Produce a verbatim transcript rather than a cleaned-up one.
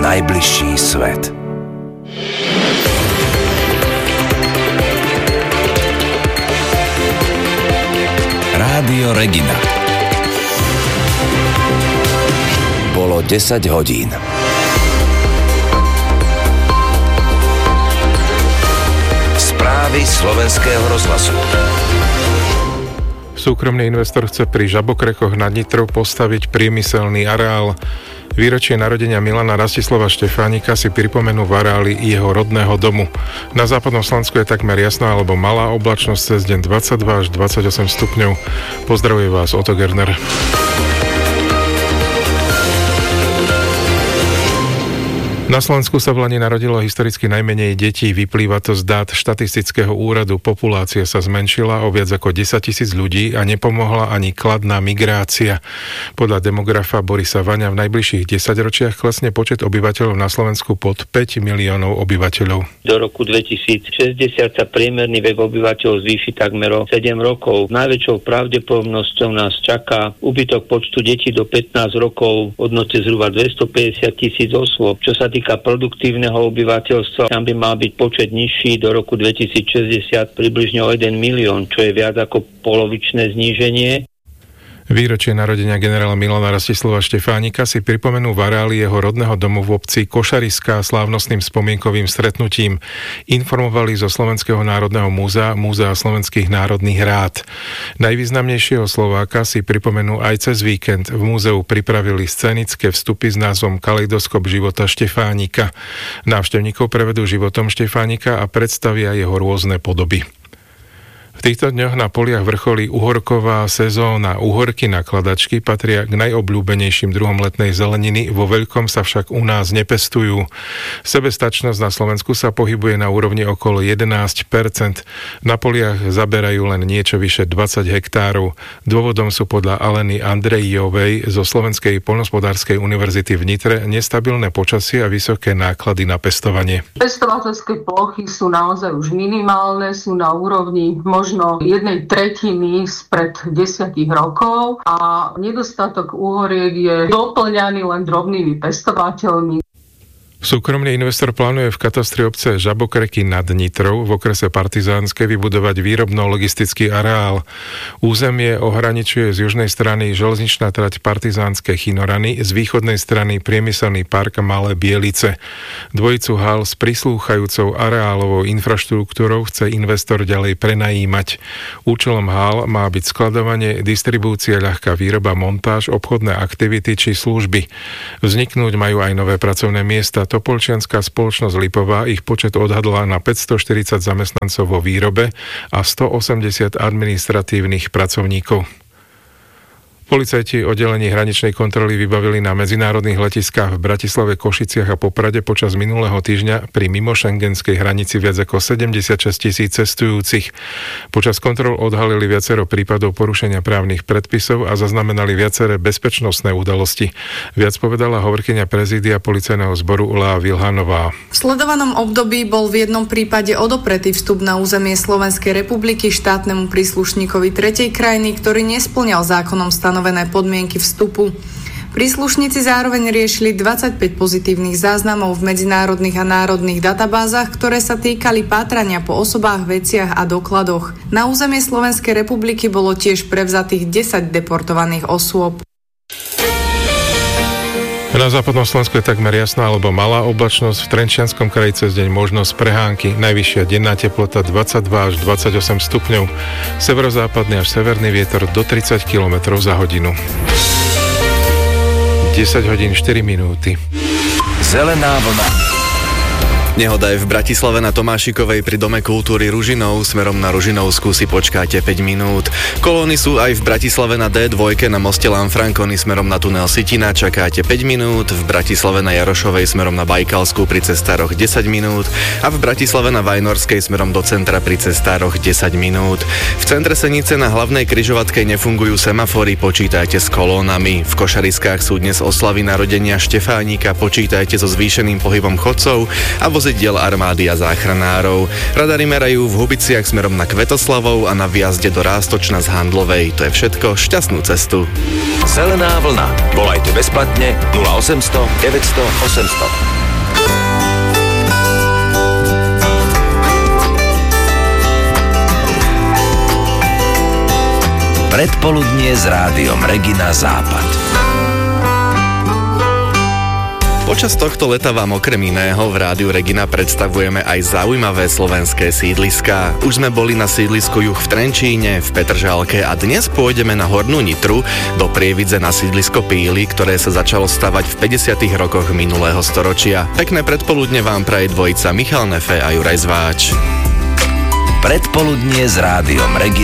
najbližší svet. Rádio Regina. Bolo desať hodín. Správy slovenského rozhlasu. Súkromný investor chce pri Žabokrekoch nad Nitrou postaviť priemyselný areál. Výročie narodenia Milana Rastislava Štefánika si pripomenú v areáli jeho rodného domu. Na západnom Slovensku je takmer jasná alebo malá oblačnosť, cez deň dvadsaťdva až dvadsaťosem stupňov. Pozdravuje vás Otto Gerner. Na Slovensku sa v lani narodilo historicky najmenej detí, vyplýva to z dát štatistického úradu. Populácia sa zmenšila o viac ako desaťtisíc ľudí a nepomohla ani kladná migrácia. Podľa demografa Borisa Vaňa v najbližších desaťročiach klesne počet obyvateľov na Slovensku pod päť miliónov obyvateľov. Do roku dvetisícšesťdesiat sa priemerný vek obyvateľov zvýši takmer o sedem rokov. Najväčšou pravdepodobnosťou nás čaká úbytok počtu detí do pätnásť rokov v hodnote zhruba dvestopäťdesiat tisíc osôb. Čo sa týka produktívneho obyvateľstva, tam by mal byť počet nižší do roku dvetisícšesťdesiat približne o jeden milión, čo je viac ako polovičné zníženie. Výročie narodenia generála Milana Rastislava Štefánika si pripomenú v areáli jeho rodného domu v obci Košariská slávnostným spomienkovým stretnutím. Informovali zo Slovenského národného múzea, Múzea slovenských národných rád. Najvýznamnejšieho Slováka si pripomenú aj cez víkend. V múzeu pripravili scénické vstupy s názvom Kaleidoskop života Štefánika. Návštevníkov prevedú životom Štefánika a predstavia jeho rôzne podoby. V týchto dňoch na poliach vrcholí uhorková sezóna. Uhorky nakladačky patria k najobľúbenejším druhom letnej zeleniny, vo veľkom sa však u nás nepestujú. Sebestačnosť na Slovensku sa pohybuje na úrovni okolo jedenásť percent. Na poliach zaberajú len niečo vyše dvadsať hektárov. Dôvodom sú podľa Aleny Andrejovej zo Slovenskej poľnohospodárskej univerzity v Nitre nestabilné počasie a vysoké náklady na pestovanie. Pestovateľské plochy sú naozaj už minimálne, sú na úrovni možno jednej tretiny spred desiatich rokov a nedostatok úhoriek je doplňaný len drobnými pestovateľmi. Súkromný investor plánuje v katastri obce Žabokreky nad Nitrou v okrese Partizánske vybudovať výrobno-logistický areál. Územie ohraničuje z južnej strany železničná trať Partizánske Chinorany, z východnej strany priemyselný park Malé Bielice. Dvojicu hal s prislúchajúcou areálovou infraštruktúrou chce investor ďalej prenajímať. Účelom hal má byť skladovanie, distribúcia, ľahká výroba, montáž, obchodné aktivity či služby. Vzniknúť majú aj nové pracovné miesta. Topolčianska spoločnosť Lipová ich počet odhadla na päťstoštyridsať zamestnancov vo výrobe a stoosemdesiat administratívnych pracovníkov. Policajti oddelení hraničnej kontroly vybavili na medzinárodných letiskách v Bratislave, Košiciach a Poprade počas minulého týždňa pri mimošengenskej hranici viac ako sedemdesiatšesť tisíc cestujúcich. Počas kontrol odhalili viacero prípadov porušenia právnych predpisov a zaznamenali viaceré bezpečnostné udalosti. Viac povedala hovorkyňa prezídia policajného zboru Lea Vilhanová. V sledovanom období bol v jednom prípade odopretý vstup na územie Slovenskej republiky štátnemu príslušníkovi tretej krajiny, ktorý nespĺňal zákonom stanovené stanovené podmienky vstupu. Príslušníci zároveň riešili dvadsaťpäť pozitívnych záznamov v medzinárodných a národných databázach, ktoré sa týkali pátrania po osobách, veciach a dokladoch. Na územie Slovenskej republiky bolo tiež prevzatých desať deportovaných osôb. Na západnom Slovensku je takmer jasná alebo malá oblačnosť, v Trenčianskom kraji cez deň možnosť prehánky, najvyššia denná teplota dvadsaťdva až dvadsaťosem stupňov, severozápadný až severný vietor do tridsať kilometrov za hodinu. desať hodín štyri minúty. Zelená vlna. Nehoda je v Bratislave na Tomášikovej pri Dome kultúry Ružinov. Smerom na Ružinovskú si počkáte päť minút. Kolóny sú aj v Bratislave na dé dva na moste Lanfranconi smerom na tunel Sitina. Čakáte päť minút. V Bratislave na Jarošovej smerom na Bajkalskú pri cestároch desať minút. A v Bratislave na Vajnorskej smerom do centra pri cestároch desať minút. V centre Senice na hlavnej križovatke nefungujú semafory. Počítajte s kolónami. V Košariskách sú dnes oslavy narodenia Štefánika. Počítajte so zvýšeným pohybom chodcov a vozidiel armády a záchranárov. Radary merajú v Hubiciach smerom na Kvetoslavov a na vjazde do Rástočna z Handlovej. To je všetko. Šťastnú cestu. Zelená vlna. Volajte bezplatne nula osemsto deväťsto osemsto. Predpoludnie s rádiom Regina Západ. Počas tohto leta vám okrem iného v Rádiu Regina predstavujeme aj zaujímavé slovenské sídliská. Už sme boli na sídlisku Juh v Trenčíne, v Petržalke a dnes pôjdeme na Hornú Nitru, do Prievidze na sídlisko Píly, ktoré sa začalo stavať v päťdesiatych rokoch minulého storočia. Pekné predpoludne vám praje dvojica Michal Nefe a Juraj Zváč. Predpoludnie s rádiom Regina.